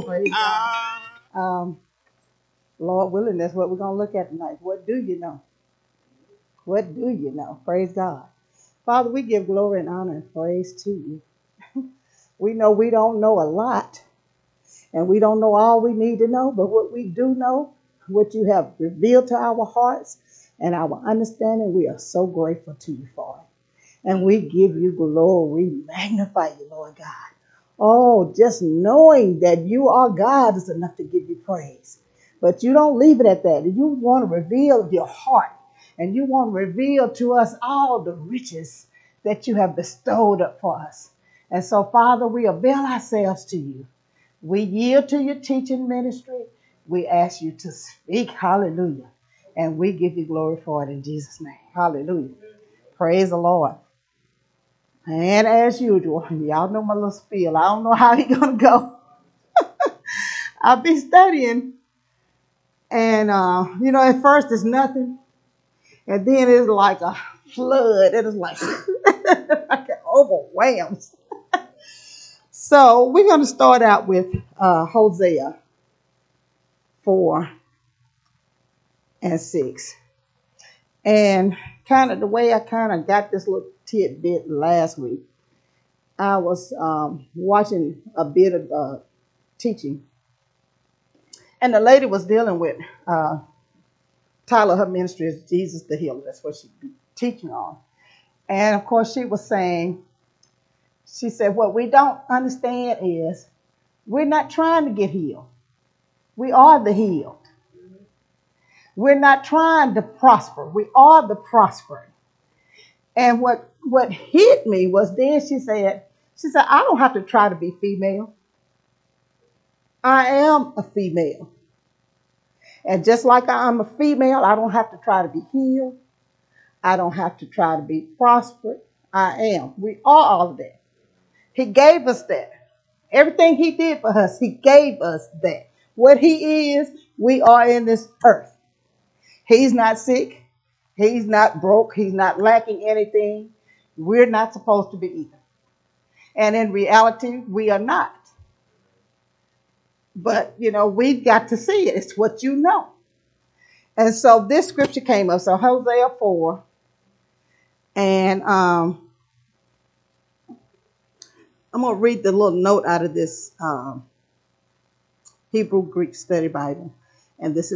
Praise God. Lord willing, that's what we're going to look at tonight. What do you know? What do you know? Praise God. Father, we give glory and honor and praise to you. We know we don't know a lot, and we don't know all we need to know, but what we do know, what you have revealed to our hearts and our understanding, we are so grateful to you for it. And we give you glory. We magnify you, Lord God. Oh, just knowing that you are God is enough to give you praise. But you don't leave it at that. You want to reveal your heart, and you want to reveal to us all the riches that you have bestowed upon us. And so, Father, we avail ourselves to you. We yield to your teaching ministry. We ask you to speak. Hallelujah. And we give you glory for it in Jesus' name. Hallelujah. Praise the Lord. And as usual, y'all know my little spiel. I don't know how he's going to go. I'll be studying. And, at first it's nothing. And then it's like a flood. It is like, like it overwhelms. So we're going to start out with Hosea 4 and 6. And kind of the way I kind of got this little tidbit last week, I was watching a bit of teaching. And the lady was dealing with Tyler, her ministry is Jesus the Healer. That's what she'd be teaching on. And of course she was saying, she said, what we don't understand is we're not trying to get healed. We are the healed. We're not trying to prosper. We are the prospering. And what hit me was then she said, I don't have to try to be female. I am a female. And just like I'm a female, I don't have to try to be healed. I don't have to try to be prospered. I am. We are all of that. He gave us that. Everything he did for us, he gave us that. What he is, we are in this earth. He's not sick. He's not broke. He's not lacking anything. We're not supposed to be either. And in reality, we are not. But, we've got to see it. It's what you know. And so this scripture came up. So Hosea 4. And I'm going to read the little note out of this Hebrew Greek study Bible. And this is